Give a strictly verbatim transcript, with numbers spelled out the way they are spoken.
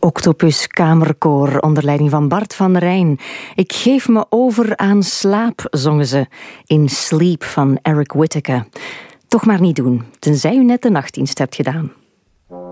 Octopus Kamerkoor onder leiding van Bart van Rijn. Ik geef me over aan slaap, zongen ze in Sleep van Eric Whitacre. Toch maar niet doen, tenzij u net de nachtdienst hebt gedaan.